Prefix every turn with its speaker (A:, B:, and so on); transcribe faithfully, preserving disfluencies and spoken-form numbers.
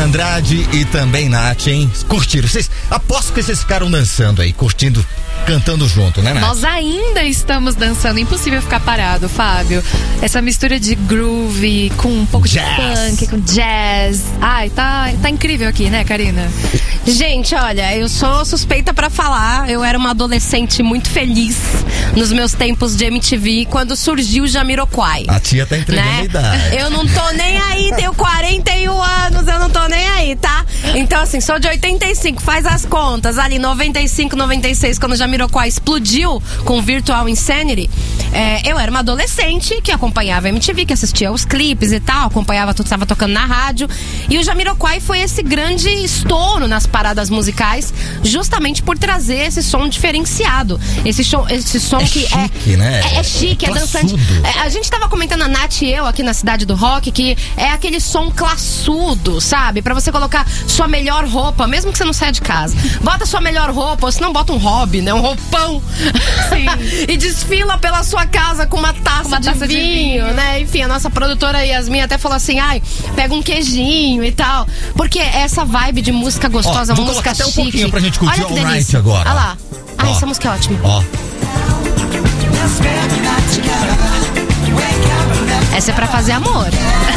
A: Andrade e também Nath, hein? Curtiram. Vocês, aposto que vocês ficaram dançando aí, curtindo, cantando junto, né, Nath?
B: Nós ainda estamos dançando, impossível ficar parado, Fábio. Essa mistura de groove com um pouco
A: Jazz.
B: de funk, com jazz. Ai, tá, tá incrível aqui, né, Karina?
C: Gente, olha, eu sou suspeita pra falar. Eu era uma adolescente muito feliz nos meus tempos de M T V quando surgiu o Jamiroquai.
A: A tia tá entregando
C: né?
A: a idade.
C: Eu não tô nem aí, tenho quarenta e um anos, eu não tô nem aí, tá? Então, assim, sou de oitenta e cinco, faz as contas. Ali, noventa e cinco, noventa e seis, quando o Jamiroquai explodiu com Virtual Insanity, é, eu era uma adolescente que acompanhava a M T V, que assistia os clipes e tal, acompanhava tudo que estava tocando na rádio. E o Jamiroquai foi esse grande estouro nas paradas musicais, justamente por trazer esse som diferenciado. Esse, show, esse som
A: é
C: que
A: chique,
C: é,
A: né?
C: é, é chique, é, é dançante. É, a gente tava comentando, a Nath e eu, aqui na Cidade do Rock, que é aquele som classudo, sabe? Pra você colocar sua melhor roupa, mesmo que você não saia de casa. Bota sua melhor roupa, ou se não bota um hobby, né? Um roupão. Sim. E desfila pela sua casa com uma taça,
B: uma
C: de,
B: taça
C: vinho,
B: de vinho,
C: né? Enfim, a nossa produtora Yasmin até falou assim, ai, pega um queijinho e tal. Porque essa vibe de música gostosa,
A: Ó,
C: uma
A: vou
C: música
A: colocar até um
C: chique.
A: pouquinho pra gente curtir
C: Olha que
A: All Right
C: delícia.
A: agora.
C: Olha lá. Ai,
A: Ó.
C: essa música é ótima.
A: Ó.
C: Essa é pra fazer amor.